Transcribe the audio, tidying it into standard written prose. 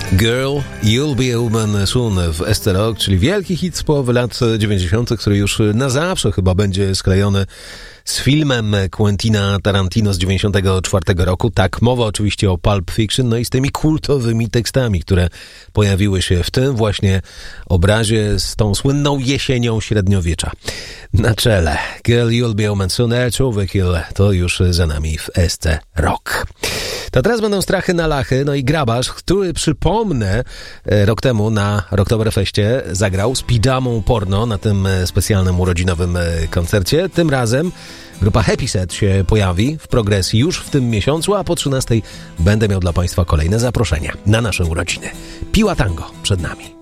Girl, You'll Be a Woman Soon w SC Rock, czyli wielki hit z połowy lat 90., który już na zawsze chyba będzie sklejony z filmem Quentina Tarantino z 94 roku. Tak, mowa oczywiście o Pulp Fiction, no i z tymi kultowymi tekstami, które pojawiły się w tym właśnie obrazie z tą słynną jesienią średniowiecza. Na czele Girl, You'll Be a Woman Soon, Earth Overkill, to już za nami w SC Rock. To teraz będą strachy na lachy, no i Grabarz, który, przypomnę, rok temu na Rocktoberfeście zagrał z pidżamą porno na tym specjalnym urodzinowym koncercie. Tym razem grupa Happy Set się pojawi w Progresji już w tym miesiącu, a po 13 będę miał dla Państwa kolejne zaproszenia na nasze urodziny. Piła Tango przed nami.